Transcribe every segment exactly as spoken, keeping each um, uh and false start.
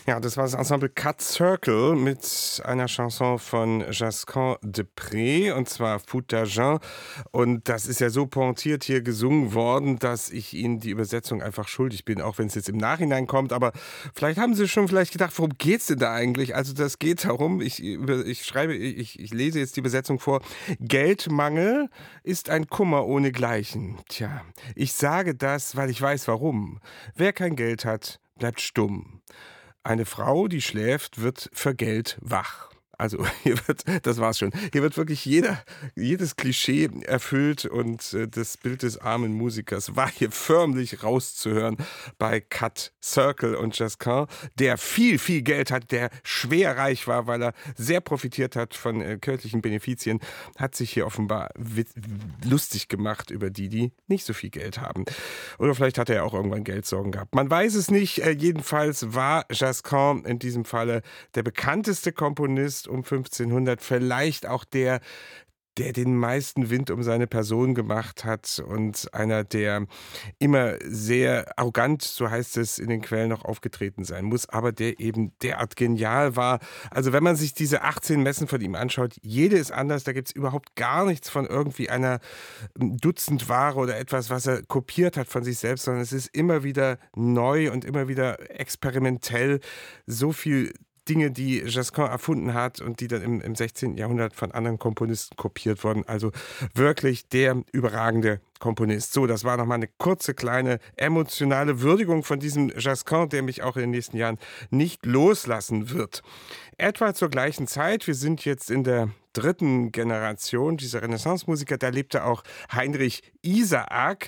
Ja, das war das Ensemble Cut Circle mit einer Chanson von Josquin de Prez, und zwar Foute d'Argent. Und das ist ja so pointiert hier gesungen worden, dass ich Ihnen die Übersetzung einfach schuldig bin, auch wenn es jetzt im Nachhinein kommt. Aber vielleicht haben Sie schon vielleicht gedacht, worum geht's denn da eigentlich? Also das geht darum, ich, über- ich schreibe, ich, ich lese jetzt die Übersetzung vor. Geldmangel ist ein Kummer ohnegleichen. Tja, ich sage das, weil ich weiß warum. Wer kein Geld hat, bleibt stumm. Eine Frau, die schläft, wird für Geld wach. Also hier wird, das war's schon. Hier wird wirklich jeder, jedes Klischee erfüllt, und äh, das Bild des armen Musikers war hier förmlich rauszuhören bei Cut Circle und Josquin, der viel, viel Geld hat, der schwer reich war, weil er sehr profitiert hat von äh, kirchlichen Benefizien, hat sich hier offenbar wit- lustig gemacht über die, die nicht so viel Geld haben. Oder vielleicht hat er ja auch irgendwann Geldsorgen gehabt. Man weiß es nicht. Äh, jedenfalls war Josquin in diesem Falle der bekannteste Komponist um fünfzehnhundert, vielleicht auch der, der den meisten Wind um seine Person gemacht hat, und einer, der immer sehr arrogant, so heißt es in den Quellen, noch aufgetreten sein muss, aber der eben derart genial war. Also wenn man sich diese achtzehn Messen von ihm anschaut, jede ist anders, da gibt es überhaupt gar nichts von irgendwie einer Dutzendware oder etwas, was er kopiert hat von sich selbst, sondern es ist immer wieder neu und immer wieder experimentell. So viel Dinge, die Josquin erfunden hat und die dann im, im sechzehnten. Jahrhundert von anderen Komponisten kopiert wurden. Also wirklich der überragende Komponist. So, das war nochmal eine kurze, kleine emotionale Würdigung von diesem Josquin, der mich auch in den nächsten Jahren nicht loslassen wird. Etwa zur gleichen Zeit, wir sind jetzt in der dritten Generation dieser Renaissance-Musiker, da lebte auch Heinrich Isaak.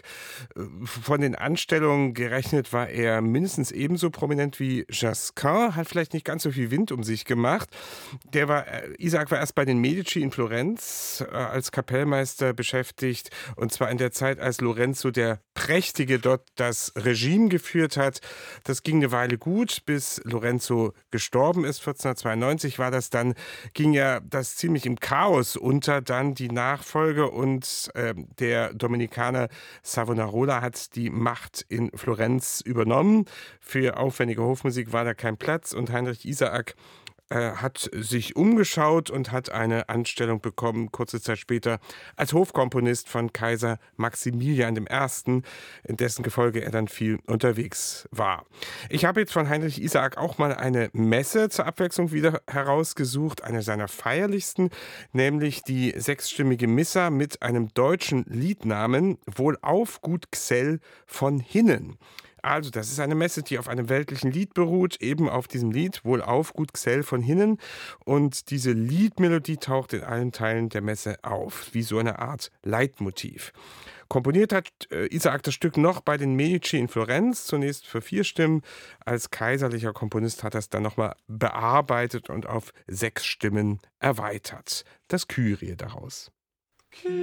Von den Anstellungen gerechnet war er mindestens ebenso prominent wie Josquin, hat vielleicht nicht ganz so viel Wind um sich gemacht. Der war, äh, Isaak war erst bei den Medici in Florenz äh, als Kapellmeister beschäftigt, und zwar in der Zeit, als Lorenzo der Prächtige dort das Regime geführt hat. Das ging eine Weile gut, bis Lorenzo gestorben ist. vierzehnhundertzweiundneunzig war das dann, ging ja das ziemlich im Chaos unter, dann die Nachfolge, und äh, der Dominikaner Savonarola hat die Macht in Florenz übernommen. Für aufwendige Hofmusik war da kein Platz, und Heinrich Isaak äh, hat sich umgeschaut und hat eine Anstellung bekommen, kurze Zeit später, als Hofkomponist von Kaiser Maximilian I., in dessen Gefolge er dann viel unterwegs war. Ich habe jetzt von Heinrich Isaak auch mal eine Messe zur Abwechslung wieder herausgesucht, eine seiner feierlichsten, nämlich die sechsstimmige Missa mit einem deutschen Liednamen, Wohlauf gut Gsell von Hinnen. Also, das ist eine Messe, die auf einem weltlichen Lied beruht, eben auf diesem Lied Wohlauf gut Gsell von Hinnen. Und diese Liedmelodie taucht in allen Teilen der Messe auf, wie so eine Art Leitmotiv. Komponiert hat äh, Isaak das Stück noch bei den Medici in Florenz, zunächst für vier Stimmen. Als kaiserlicher Komponist hat er es dann nochmal bearbeitet und auf sechs Stimmen erweitert. Das Kyrie daraus.